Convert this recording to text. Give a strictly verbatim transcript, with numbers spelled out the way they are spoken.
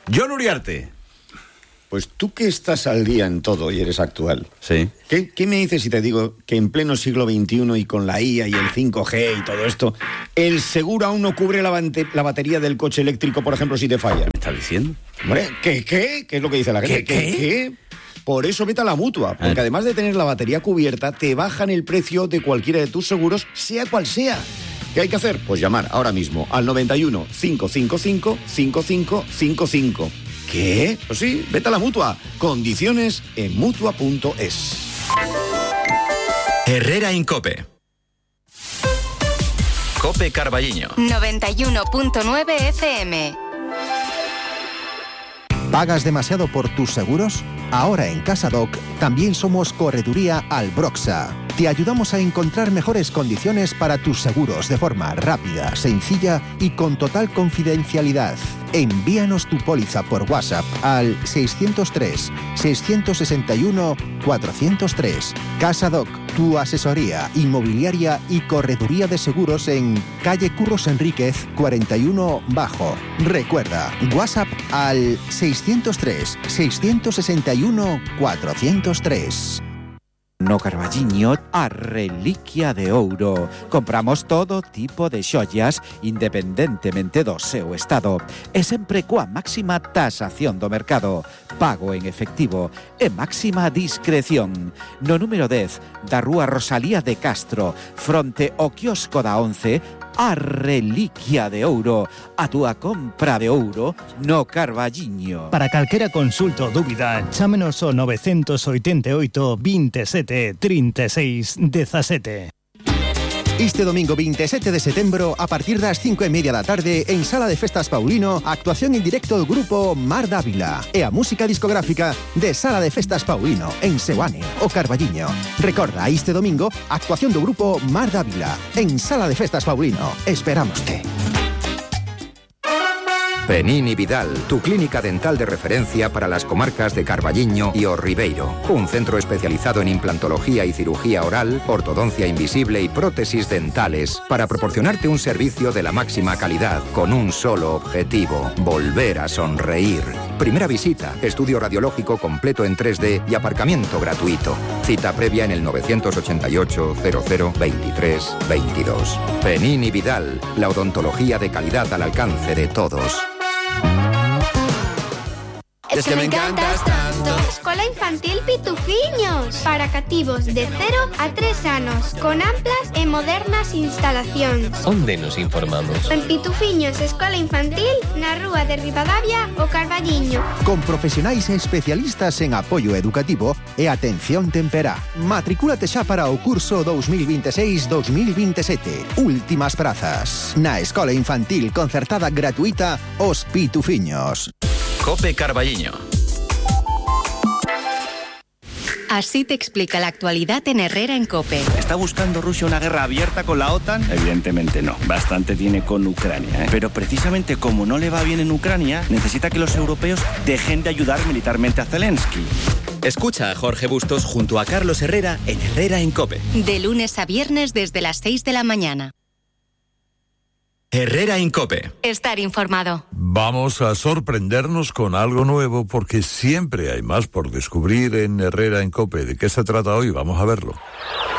John Uriarte. Pues tú que estás al día en todo y eres actual. Sí. ¿Qué, qué me dices si te digo que en pleno siglo veintiuno y con la I A y el cinco G y todo esto, el seguro aún no cubre la, bante- la batería del coche eléctrico, por ejemplo, si te falla? ¿Me estás diciendo? Hombre, ¿qué, qué? ¿Qué es lo que dice la gente? ¿Qué, qué? ¿Qué? Por eso vete a la Mutua, porque Ah. además de tener la batería cubierta, te bajan el precio de cualquiera de tus seguros, sea cual sea. ¿Qué hay que hacer? Pues llamar ahora mismo al noventa y uno, cinco cinco cinco, cinco cinco cinco cinco. ¿Qué? Pues sí, vete a la Mutua. Condiciones en mutua punto es. Herrera en COPE. COPE Carballiño. noventa y uno punto nueve F M. ¿Pagas demasiado por tus seguros? Ahora en CasaDoc también somos Correduría Albroxa. Te ayudamos a encontrar mejores condiciones para tus seguros de forma rápida, sencilla y con total confidencialidad. Envíanos tu póliza por WhatsApp al seiscientos tres, seiscientos sesenta y uno, cuatrocientos tres. CasaDoc, tu asesoría inmobiliaria y correduría de seguros en calle Curros Enríquez cuarenta y uno Bajo. Recuerda, WhatsApp al seiscientos tres, seiscientos sesenta y uno, cuatrocientos tres. No Carballiño, a reliquia de ouro. Compramos todo tipo de xoias, independentemente do seu estado. E sempre coa máxima tasación do mercado. Pago en efectivo e máxima discreción. No número dez da rúa Rosalía de Castro, fronte ao quiosco da once, a reliquia de ouro. A túa compra de ouro no Carballiño. Para calquera consulta ou dúbida, chámenos ao nove oito oito, veintisiete, treinta e seis, dezasete. Este domingo veintisiete de setembro, a partir das cinco e media da tarde, en Sala de Festas Paulino, actuación en directo do grupo Mar Dávila e a música discográfica de Sala de Festas Paulino, en Seoane, o Carballiño. Recorda, este domingo, actuación do grupo Mar Dávila, en Sala de Festas Paulino. Esperámoste. Penín y Vidal, tu clínica dental de referencia para las comarcas de Carballiño y O Ribeiro. Un centro especializado en implantología y cirugía oral, ortodoncia invisible y prótesis dentales, para proporcionarte un servicio de la máxima calidad, con un solo objetivo: volver a sonreír. Primera visita, estudio radiológico completo en tres D y aparcamiento gratuito. Cita previa en el novecientos ochenta y ocho, cero cero, veintitrés, veintidós. Penín y Vidal, la odontología de calidad al alcance de todos. Es que me encantas tanto. Escola Infantil Pitufiños, para cativos de cero a tres anos, con amplas e modernas instalacións. Onde nos informamos? En Pitufiños Escola Infantil, na rúa de Ribadavia, o Carballiño. Con profesionais e especialistas en apoio educativo e atención temperá. Matricúlate xa para o curso dos mil veintiséis dos mil veintisiete. Últimas prazas. Na Escola Infantil concertada gratuita Os Pitufiños. COPE Carballiño. Así te explica la actualidad en Herrera en COPE. ¿Está buscando Rusia una guerra abierta con la OTAN? Evidentemente no. Bastante tiene con Ucrania, ¿eh? Pero precisamente como no le va bien en Ucrania, necesita que los europeos dejen de ayudar militarmente a Zelensky. Escucha a Jorge Bustos junto a Carlos Herrera en Herrera en COPE. De lunes a viernes desde las seis de la mañana. Herrera en COPE. Estar informado. Vamos a sorprendernos con algo nuevo porque siempre hay más por descubrir en Herrera en COPE. ¿De qué se trata hoy? Vamos a verlo.